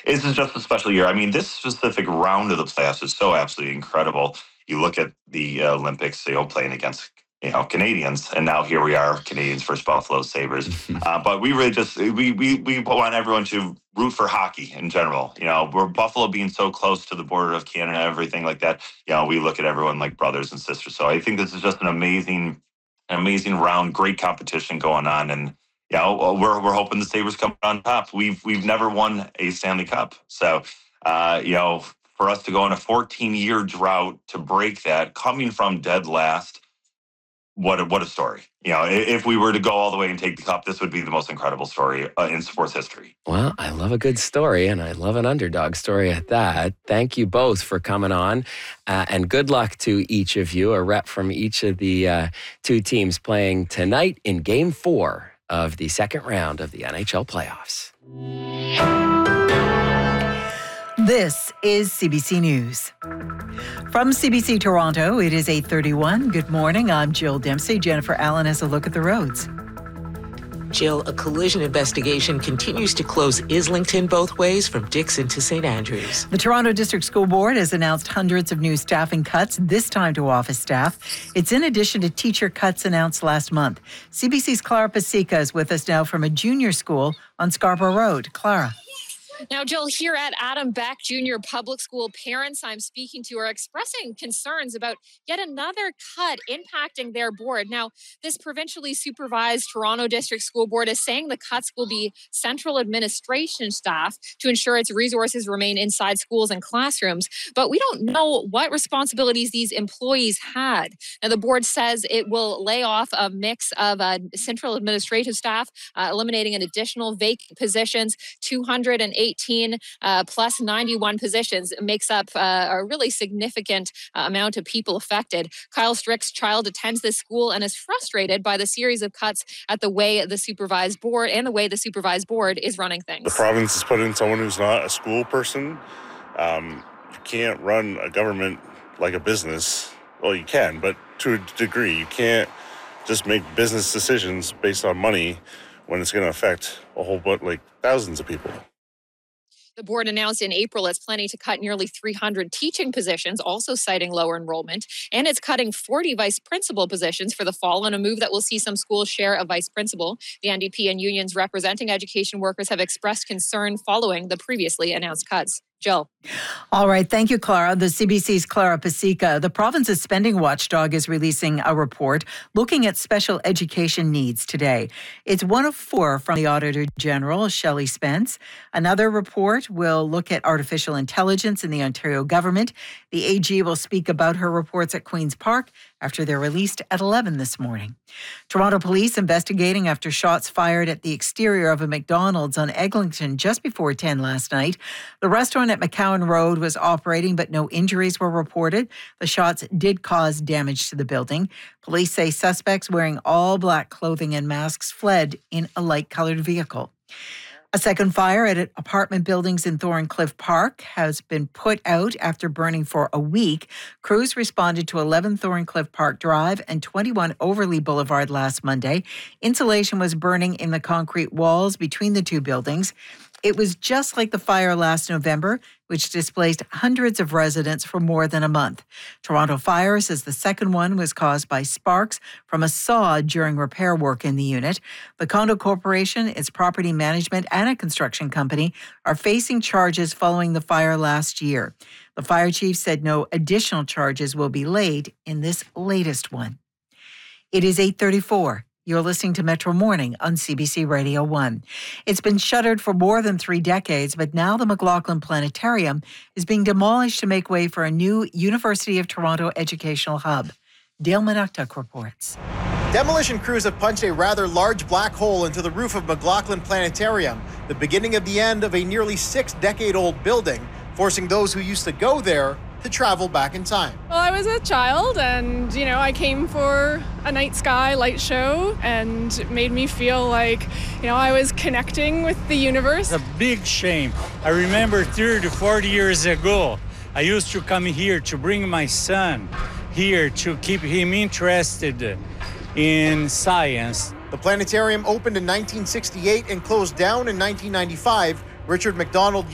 This is just a special year. I mean, this specific round of the playoffs is so absolutely incredible. You look at the Olympics, playing against Canadians, and now here we are, Canadians versus Buffalo Sabres. But we really just we want everyone to root for hockey in general. We're Buffalo being so close to the border of Canada, everything like that. We look at everyone like brothers and sisters. So I think this is just an amazing round, great competition going on, and we're hoping the Sabres come on top. We've never won a Stanley Cup, so for us to go on a 14-year drought to break that, coming from dead last. What a story. If we were to go all the way and take the cup, this would be the most incredible story in sports history. Well, I love a good story, and I love an underdog story at that. Thank you both for coming on, and good luck to each of you, a rep from each of the two teams playing tonight in Game 4 of the second round of the NHL playoffs. This is CBC News. From CBC Toronto, it is 8:31. Good morning. I'm Jill Dempsey. Jennifer Allen has a look at the roads. Jill, a collision investigation continues to close Islington both ways from Dixon to St. Andrews. The Toronto District School Board has announced hundreds of new staffing cuts, this time to office staff. It's in addition to teacher cuts announced last month. CBC's Clara Pasica is with us now from a junior school on Scarborough Road. Clara. Now, Jill, here at Adam Beck Junior Public School, parents I'm speaking to are expressing concerns about yet another cut impacting their board. Now, this provincially supervised Toronto District School Board is saying the cuts will be central administration staff to ensure its resources remain inside schools and classrooms. But we don't know what responsibilities these employees had. Now, the board says it will lay off a mix of central administrative staff, eliminating an additional vacant positions, 218 plus 91 positions makes up a really significant amount of people affected. Kyle Strick's child attends this school and is frustrated by the series of cuts at the way the supervised board is running things. The province has put in someone who's not a school person. You can't run a government like a business. Well, you can, but to a degree. You can't just make business decisions based on money when it's going to affect a whole bunch, like thousands of people. The board announced in April it's planning to cut nearly 300 teaching positions, also citing lower enrollment, and it's cutting 40 vice principal positions for the fall in a move that will see some schools share a vice principal. The NDP and unions representing education workers have expressed concern following the previously announced cuts. Jill. All right. Thank you, Clara. The CBC's Clara Pasica. The province's spending watchdog is releasing a report looking at special education needs today. It's one of 4 from the Auditor General, Shelley Spence. Another report will look at artificial intelligence in the Ontario government. The AG will speak about her reports at Queen's Park after they're released at 11 this morning. Toronto police investigating after shots fired at the exterior of a McDonald's on Eglinton just before 10 last night. The restaurant at McCowan Road was operating, but no injuries were reported. The shots did cause damage to the building. Police say suspects wearing all black clothing and masks fled in a light-colored vehicle. A second fire at apartment buildings in Thorncliffe Park has been put out after burning for a week. Crews responded to 11 Thorncliffe Park Drive and 21 Overlea Boulevard last Monday. Insulation was burning in the concrete walls between the two buildings. It was just like the fire last November, which displaced hundreds of residents for more than a month. Toronto Fire says the second one was caused by sparks from a saw during repair work in the unit. The Condo Corporation, its property management, and a construction company are facing charges following the fire last year. The fire chief said no additional charges will be laid in this latest one. It is 8:34. You're listening to Metro Morning on CBC Radio 1. It's been shuttered for more than 3 decades, but now the McLaughlin Planetarium is being demolished to make way for a new University of Toronto educational hub. Dale Manuktuk reports. Demolition crews have punched a rather large black hole into the roof of McLaughlin Planetarium, the beginning of the end of a nearly 6-decade-old building, forcing those who used to go there to travel back in time. Well, I was a child and, I came for a night sky light show and it made me feel like, I was connecting with the universe. It's a big shame. I remember 30 to 40 years ago, I used to come here to bring my son here to keep him interested in science. The planetarium opened in 1968 and closed down in 1995. Richard McDonald